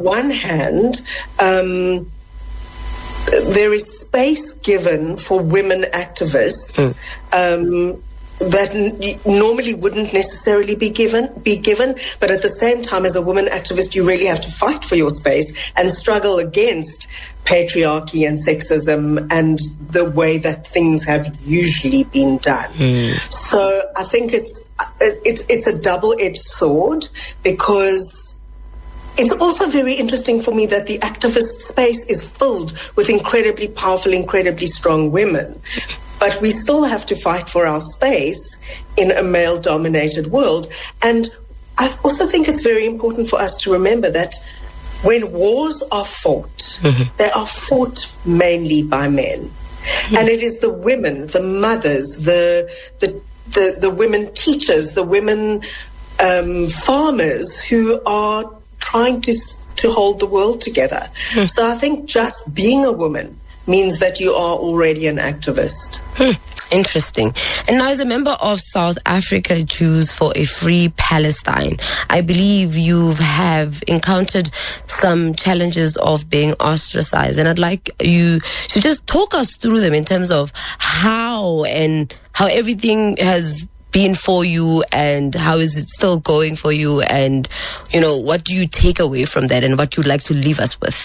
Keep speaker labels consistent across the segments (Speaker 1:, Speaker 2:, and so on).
Speaker 1: one hand, there is space given for women activists that normally wouldn't necessarily be given. But at the same time, as a woman activist, you really have to fight for your space and struggle against patriarchy and sexism and the way that things have usually been done. So I think it's a double-edged sword, because it's also very interesting for me that the activist space is filled with incredibly powerful, incredibly strong women. But we still have to fight for our space in a male-dominated world. And I also think it's very important for us to remember that when wars are fought, they are fought mainly by men. And it is the women, the mothers, the women teachers, the women farmers who are trying to hold the world together. So I think just being a woman means that you are already an activist.
Speaker 2: Interesting. And now, as a member of South Africa Jews for a Free Palestine, I believe you have encountered some challenges of being ostracized, and I'd like you to just talk us through them in terms of how everything has been for you, and how is it still going for you, and what do you take away from that, and what you'd like to leave us with.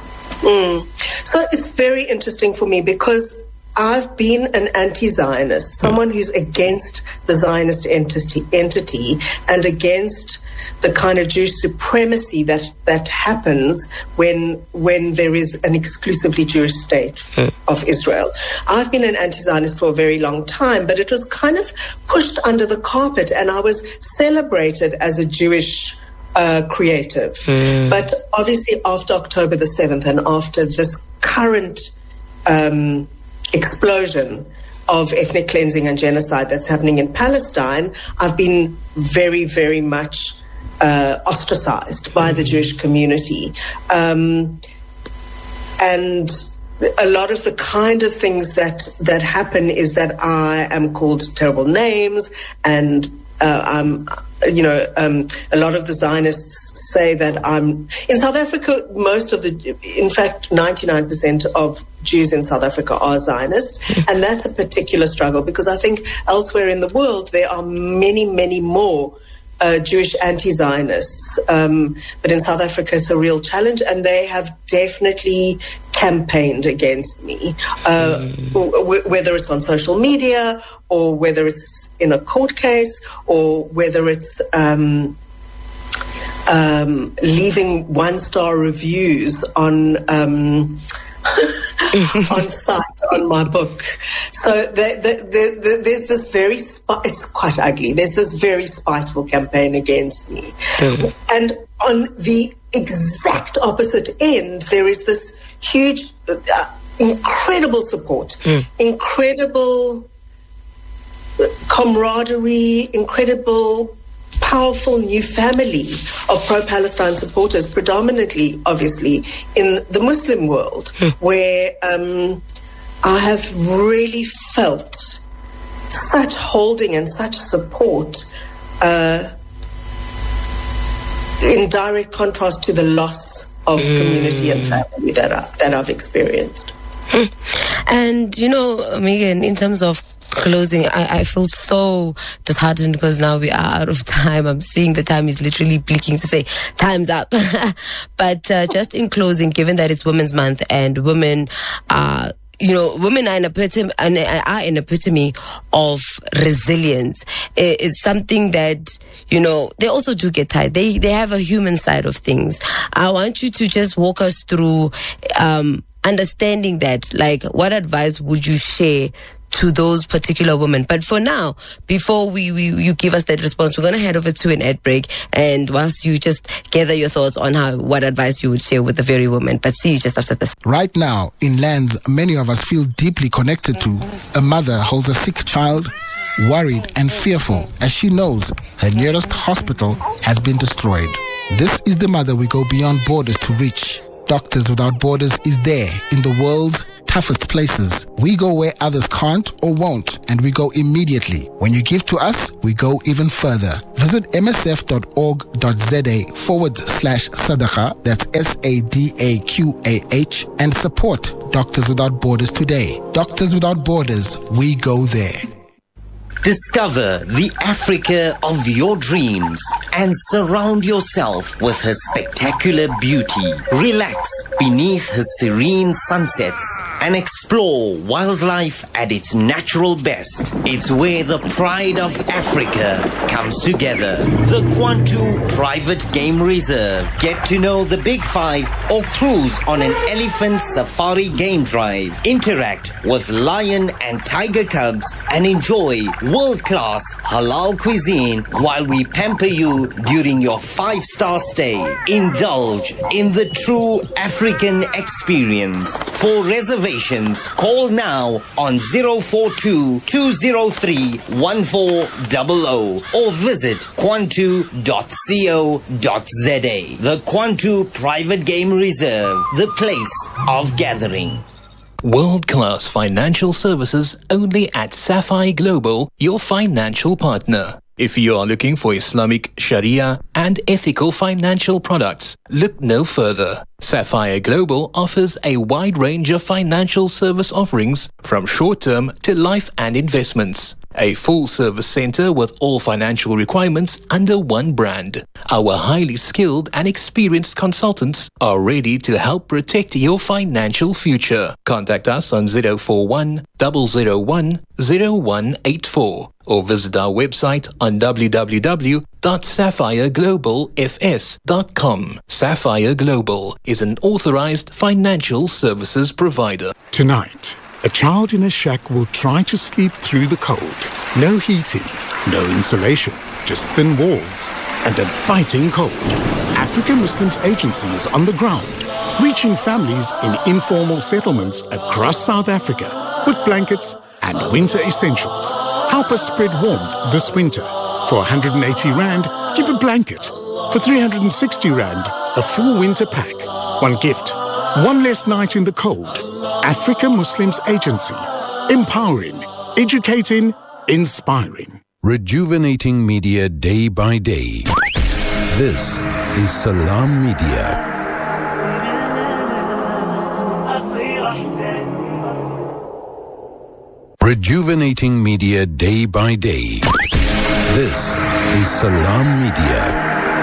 Speaker 1: So it's very interesting for me, because I've been an anti-Zionist, someone who's against the Zionist entity and against the kind of Jewish supremacy that happens when there is an exclusively Jewish state of Israel. I've been an anti-Zionist for a very long time, but it was kind of pushed under the carpet, and I was celebrated as a Jewish creative. But obviously after October the 7th and after this current explosion of ethnic cleansing and genocide that's happening in Palestine, I've been very, very much ostracized by the Jewish community. And a lot of the kind of things that happen is that I am called terrible names, and a lot of the Zionists say that in South Africa, in fact, 99% of Jews in South Africa are Zionists, and that's a particular struggle, because I think elsewhere in the world there are many, many more Jewish anti-Zionists, but in South Africa it's a real challenge, and they have definitely campaigned against me, whether it's on social media or whether it's in a court case or whether it's leaving one-star reviews on on sites on my book. So there's this very it's quite ugly. There's this very spiteful campaign against me. And on the exact opposite end, there is this huge, incredible support, incredible camaraderie, incredible powerful new family of pro-Palestine supporters, predominantly, obviously, in the Muslim world, where I have really felt such holding and such support in direct contrast to the loss of community and family that I've experienced.
Speaker 2: And, Megan, in terms of closing, I feel so disheartened because now we are out of time. I'm seeing the time is literally blinking to say time's up. But just in closing, given that it's Women's Month and women are women are an epitome of resilience. It's something that, they also do get tired. They have a human side of things. I want you to just walk us through understanding that, like, what advice would you share to those particular women? But for now, before you give us that response, we're going to head over to an ad break, and whilst you just gather your thoughts on what advice you would share with the very woman. But see you just after this.
Speaker 3: Right now, in lands many of us feel deeply connected to, a mother holds a sick child, worried and fearful as she knows her nearest hospital has been destroyed. This is the mother we go beyond borders to reach. Doctors Without Borders is there in the world's toughest places. We go where others can't or won't, and we go immediately. When you give to us, we go even further. Visit msf.org.za/sadaqa, that's SADAQAH, and support Doctors Without Borders today. Doctors Without Borders, we go there.
Speaker 4: Discover the Africa of your dreams and surround yourself with her spectacular beauty. Relax beneath her serene sunsets and explore wildlife at its natural best. It's where the pride of Africa comes together. The Kwantu Private Game Reserve. Get to know the Big Five or cruise on an elephant safari game drive. Interact with lion and tiger cubs and enjoy world-class halal cuisine while we pamper you during your 5-star stay. Indulge in the true African experience. For reservations, call now on 042-203-1400 or visit kwantu.co.za. The Kwantu Private Game Reserve, the place of gathering.
Speaker 5: World-class financial services only at Sapphire Global, your financial partner. If you are looking for Islamic, Sharia and ethical financial products, look no further. Sapphire Global offers a wide range of financial service offerings from short-term to life and investments. A full-service center with all financial requirements under one brand. Our highly skilled and experienced consultants are ready to help protect your financial future. Contact us on 041 001 0184 or visit our website on www.sapphireglobalfs.com. Sapphire Global is an authorized financial services provider.
Speaker 6: Tonight, a child in a shack will try to sleep through the cold. No heating, no insulation, just thin walls and a biting cold. African Muslims Agency is on the ground, reaching families in informal settlements across South Africa with blankets and winter essentials. Help us spread warmth this winter. For 180 Rand, give a blanket. For 360 Rand, a full winter pack. One gift, one less night in the cold. Africa Muslims Agency. Empowering, educating, inspiring.
Speaker 7: Rejuvenating media day by day. This is Salam Media. Rejuvenating media day by day. This is Salam Media.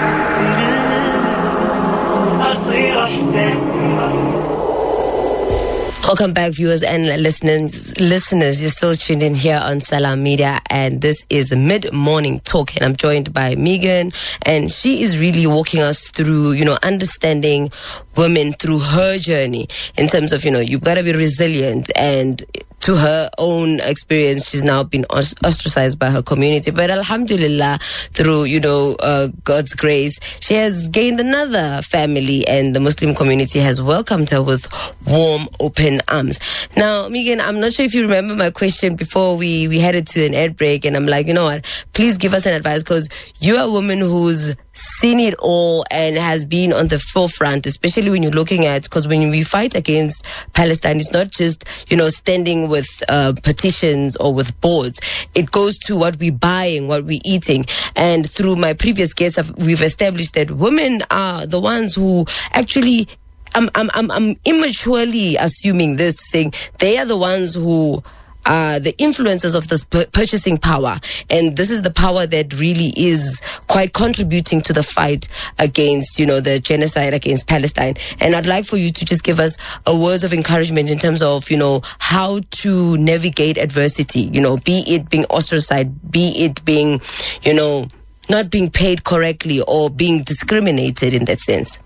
Speaker 2: Welcome back, viewers and listeners. You're still tuned in here on Salam Media, and this is Mid-Morning Talk, and I'm joined by Megan, and she is really walking us through, understanding women through her journey in terms of, you've got to be resilient, and to her own experience, she's now been ostracized by her community. But alhamdulillah, through, God's grace, she has gained another family, and the Muslim community has welcomed her with warm, open arms. Now, Megan, I'm not sure if you remember my question before we headed to an ad break, and I'm like, you know what, please give us an advice, because you're a woman who's seen it all and has been on the forefront, especially when you're looking at, because when we fight against Palestine, it's not just, standing with petitions or with boards. It goes to what we're buying, what we're eating. And through my previous guests, we've established that women are the ones who actually, I'm immaturely assuming this, saying they are the ones who are the influencers of this purchasing power. And this is the power that really is quite contributing to the fight against, the genocide against Palestine. And I'd like for you to just give us a words of encouragement in terms of, how to navigate adversity, be it being ostracized, be it being, not being paid correctly or being discriminated in that sense.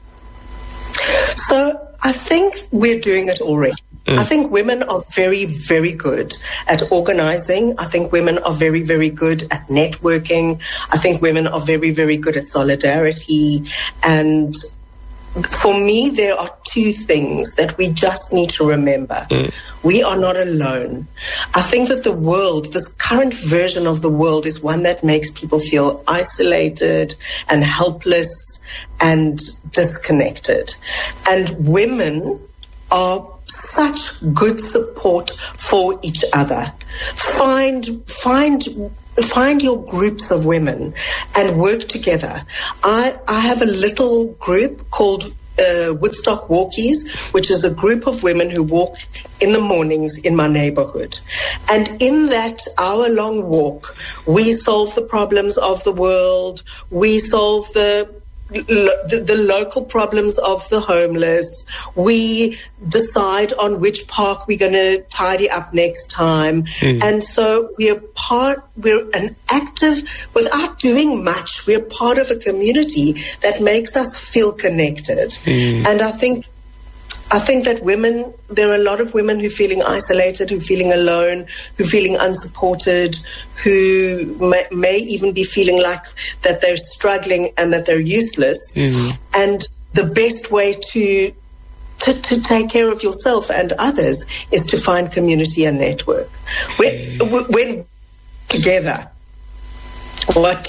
Speaker 1: So I think we're doing it already. I think women are very, very good at organizing. I think women are very, very good at networking. I think women are very, very good at solidarity. And for me, there are two things that we just need to remember. We are not alone. I think that the world, this current version of the world, is one that makes people feel isolated and helpless and disconnected. And women are such good support for each other. Find your groups of women and work together. I have a little group called Woodstock Walkies, which is a group of women who walk in the mornings in my neighborhood. And in that hour-long walk, we solve the problems of the world, we solve the local problems of the homeless. We decide on which park we're going to tidy up next time. And so we're an active, without doing much, we're part of a community that makes us feel connected. And I think that women, there are a lot of women who are feeling isolated, who are feeling alone, who are feeling unsupported, who may even be feeling like that they're struggling and that they're useless. And the best way to take care of yourself and others is to find community and network. When together. So the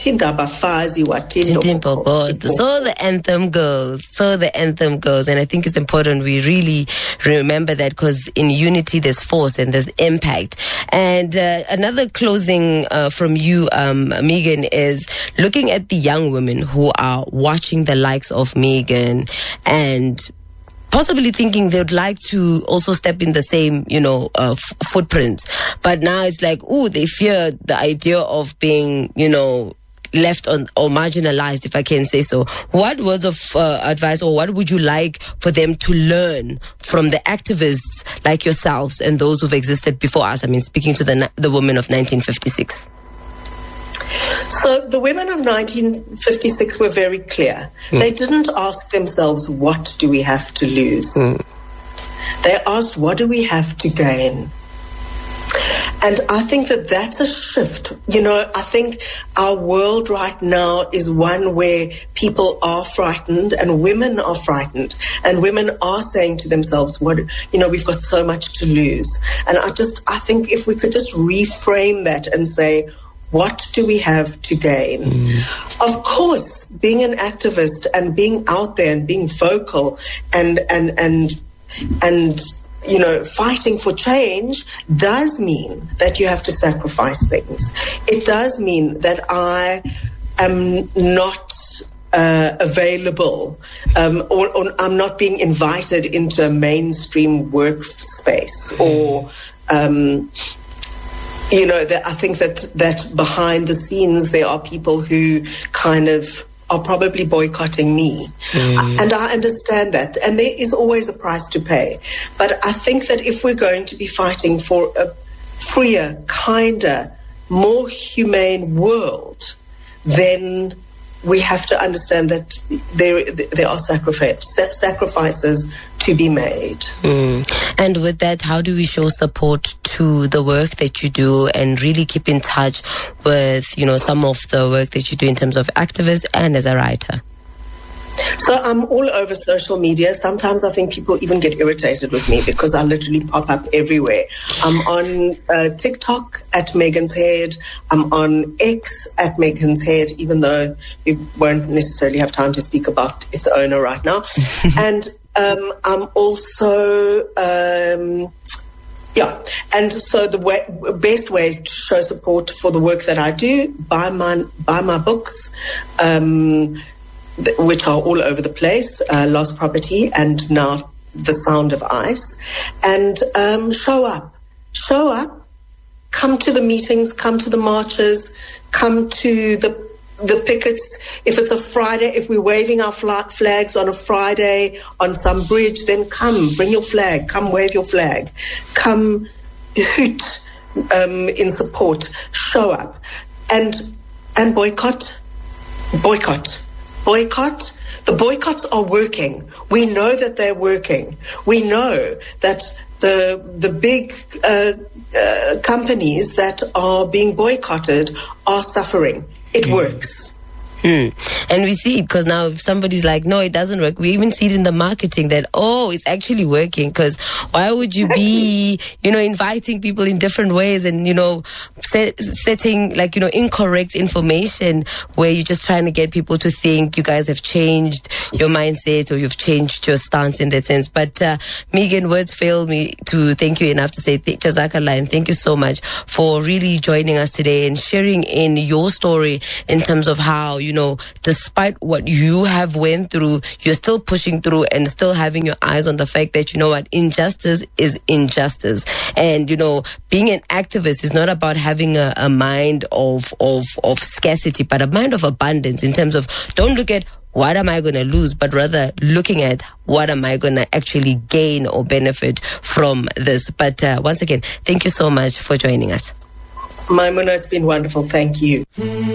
Speaker 1: anthem goes. And I think it's important we really remember that, because in unity there's force and there's impact. And another closing from you, Megan, is looking at the young women who are watching the likes of Megan and possibly thinking they would like to also step in the same, footprints. But now it's like, they fear the idea of being, left on or marginalized, if I can say so. What words of advice, or what would you like for them to learn from the activists like yourselves and those who've existed before us? I mean, speaking to the women of 1956. So the women of 1956 were very clear. They didn't ask themselves, what do we have to lose? They asked, what do we have to gain? And I think that that's a shift. I think our world right now is one where people are frightened and women are frightened, and women are saying to themselves, we've got so much to lose. And I think if we could just reframe that and say, what do we have to gain? Of course, being an activist and being out there and being vocal and fighting for change does mean that you have to sacrifice things. It does mean that I am not available or I'm not being invited into a mainstream workspace or I think that behind the scenes there are people who kind of are probably boycotting me. And I understand that. And there is always a price to pay. But I think that if we're going to be fighting for a freer, kinder, more humane world, then we have to understand that there are sacrifices to be made.
Speaker 2: And with that, how do we show support to the work that you do and really keep in touch with, some of the work that you do in terms of activists and as a writer?
Speaker 1: So I'm all over social media. Sometimes I think people even get irritated with me because I literally pop up everywhere. I'm on TikTok at Megan's Head. I'm on X at Megan's Head, even though we won't necessarily have time to speak about its owner right now. And I'm also... and so the best way to show support for the work that I do, buy my books, which are all over the place, Lost Property and now The Sound of Ice, and show up, come to the meetings, come to the marches, come to the pickets. If it's a Friday, if we're waving our flags on a Friday on some bridge, then come, bring your flag, come wave your flag, come hoot in support, show up, and boycott. The boycotts are working. We know that they're working. We know that the big companies that are being boycotted are suffering. It works.
Speaker 2: And we see it because now if somebody's like, no, it doesn't work, we even see it in the marketing that, oh, it's actually working. Because why would you be, inviting people in different ways and, setting like, incorrect information where you're just trying to get people to think you guys have changed your mindset or you've changed your stance in that sense. But Megan, words fail me to thank you enough to say Jazakallah, and thank you so much for really joining us today and sharing in your story in terms of how, despite what you have went through, you're still pushing through and still having your eyes on the fact that, injustice is injustice. And, being an activist is not about having a mind of scarcity, but a mind of abundance in terms of don't look at what am I going to lose, but rather looking at what am I going to actually gain or benefit from this. But once again, thank you so much for joining us.
Speaker 1: Maimuna, it's been wonderful. Thank you.